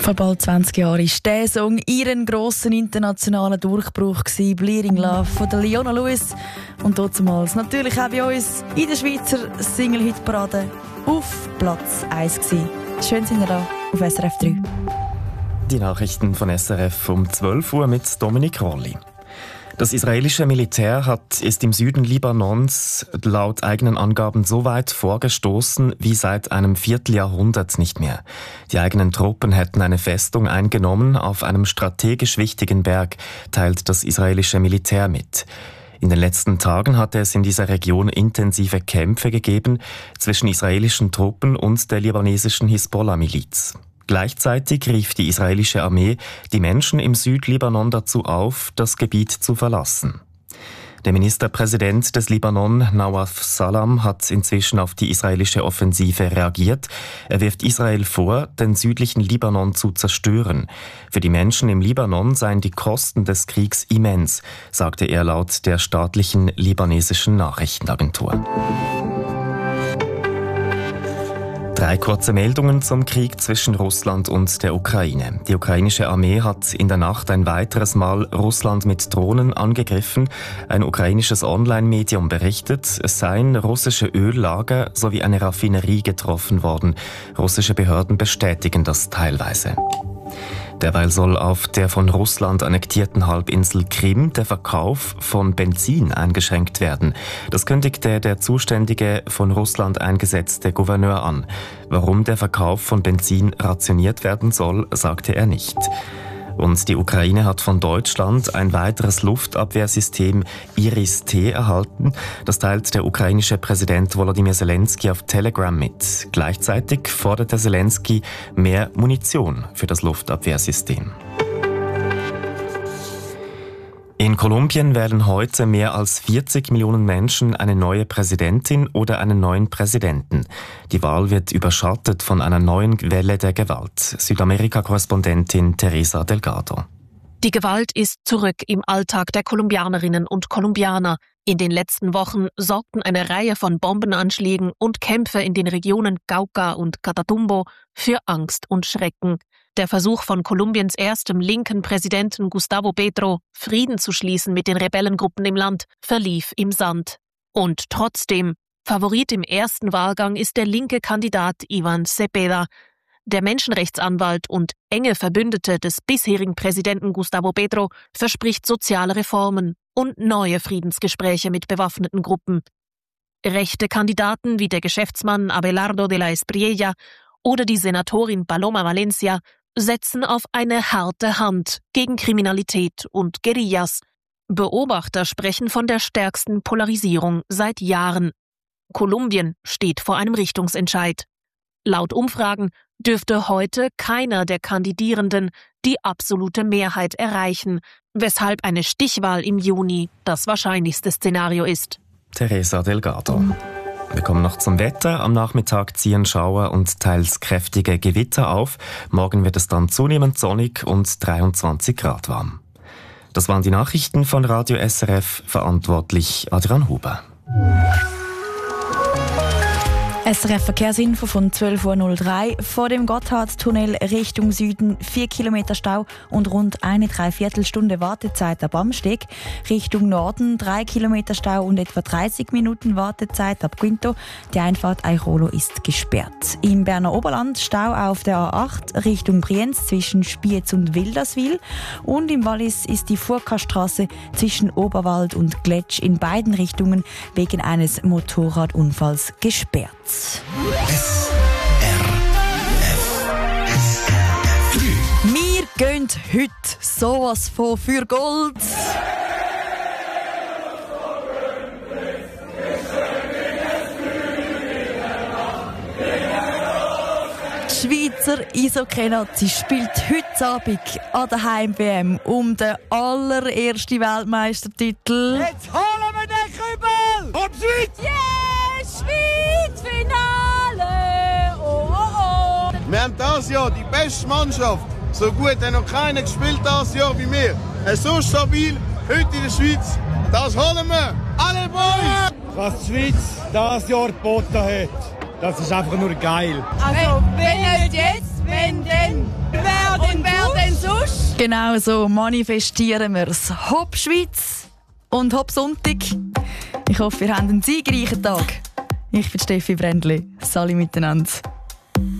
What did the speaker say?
Vor bald 20 Jahren war dieser Song ihren grossen internationalen Durchbruch gewesen, «Bleeding Love» von der Leona Lewis. Und damals natürlich auch bei uns in der Schweizer Single-Hit-Parade auf Platz 1 gewesen. Schön sind wir da auf SRF 3. Die Nachrichten von SRF um 12 Uhr mit Dominik Rolli. Das israelische Militär ist im Süden Libanons laut eigenen Angaben so weit vorgestoßen wie seit einem Vierteljahrhundert nicht mehr. Die eigenen Truppen hätten eine Festung eingenommen auf einem strategisch wichtigen Berg, teilt das israelische Militär mit. In den letzten Tagen hatte es in dieser Region intensive Kämpfe gegeben zwischen israelischen Truppen und der libanesischen Hisbollah-Miliz. Gleichzeitig rief die israelische Armee die Menschen im Südlibanon dazu auf, das Gebiet zu verlassen. Der Ministerpräsident des Libanon, Nawaf Salam, hat inzwischen auf die israelische Offensive reagiert. Er wirft Israel vor, den südlichen Libanon zu zerstören. Für die Menschen im Libanon seien die Kosten des Kriegs immens, sagte er laut der staatlichen libanesischen Nachrichtenagentur. 3 kurze Meldungen zum Krieg zwischen Russland und der Ukraine. Die ukrainische Armee hat in der Nacht ein weiteres Mal Russland mit Drohnen angegriffen. Ein ukrainisches Online-Medium berichtet, es seien russische Öllager sowie eine Raffinerie getroffen worden. Russische Behörden bestätigen das teilweise. Derweil soll auf der von Russland annektierten Halbinsel Krim der Verkauf von Benzin eingeschränkt werden. Das kündigte der zuständige von Russland eingesetzte Gouverneur an. Warum der Verkauf von Benzin rationiert werden soll, sagte er nicht. Und die Ukraine hat von Deutschland ein weiteres Luftabwehrsystem Iris-T erhalten. Das teilt der ukrainische Präsident Volodymyr Zelensky auf Telegram mit. Gleichzeitig forderte Zelensky mehr Munition für das Luftabwehrsystem. In Kolumbien wählen heute mehr als 40 Millionen Menschen eine neue Präsidentin oder einen neuen Präsidenten. Die Wahl wird überschattet von einer neuen Welle der Gewalt. Südamerika-Korrespondentin Teresa Delgado. Die Gewalt ist zurück im Alltag der Kolumbianerinnen und Kolumbianer. In den letzten Wochen sorgten eine Reihe von Bombenanschlägen und Kämpfe in den Regionen Cauca und Catatumbo für Angst und Schrecken. Der Versuch von Kolumbiens erstem linken Präsidenten Gustavo Petro, Frieden zu schließen mit den Rebellengruppen im Land, verlief im Sand. Und trotzdem, Favorit im ersten Wahlgang ist der linke Kandidat Iván Cepeda. Der Menschenrechtsanwalt und enge Verbündete des bisherigen Präsidenten Gustavo Petro verspricht soziale Reformen und neue Friedensgespräche mit bewaffneten Gruppen. Rechte Kandidaten wie der Geschäftsmann Abelardo de la Espriella oder die Senatorin Paloma Valencia setzen auf eine harte Hand gegen Kriminalität und Guerillas. Beobachter sprechen von der stärksten Polarisierung seit Jahren. Kolumbien steht vor einem Richtungsentscheid. Laut Umfragen dürfte heute keiner der Kandidierenden die absolute Mehrheit erreichen, weshalb eine Stichwahl im Juni das wahrscheinlichste Szenario ist. Teresa Delgado. Wir kommen noch zum Wetter. Am Nachmittag ziehen Schauer und teils kräftige Gewitter auf. Morgen wird es dann zunehmend sonnig und 23 Grad warm. Das waren die Nachrichten von Radio SRF, verantwortlich Adrian Huber. SRF Verkehrsinfo von 12.03 Uhr. Vor dem Gotthardtunnel Richtung Süden 4 Kilometer Stau und rund eine Dreiviertelstunde Wartezeit ab Amsteg. Richtung Norden 3 Kilometer Stau und etwa 30 Minuten Wartezeit ab Quinto. Die Einfahrt Airolo ist gesperrt. Im Berner Oberland Stau auf der A8 Richtung Brienz zwischen Spiez und Wilderswil. Und im Wallis ist die Furka-Straße zwischen Oberwald und Gletsch in beiden Richtungen wegen eines Motorradunfalls gesperrt. SRF. Wir gehen heute sowas von für Gold. Die Schweizer Eishockey-Nazi spielt heute Abend an der Heim-WM um den allerersten Weltmeistertitel. Jetzt holen wir den Kübel! Und Schweiz! Yeah, Schweiz, Finale! Oh, oh, oh! Wir haben dieses Jahr die beste Mannschaft. So gut hat noch keiner gespielt dieses Jahr wie wir. So stabil, heute in der Schweiz. Das holen wir! Alle Boys! Was die Schweiz dieses Jahr geboten hat, das ist einfach nur geil. Also, wenn nicht jetzt, wenn denn? Wer Genau so manifestieren wir es. Hopp Schweiz und Hopp Sonntag. Ich hoffe, ihr habt einen siegreichen Tag. Ich bin Steffi Brändli. Salut miteinander.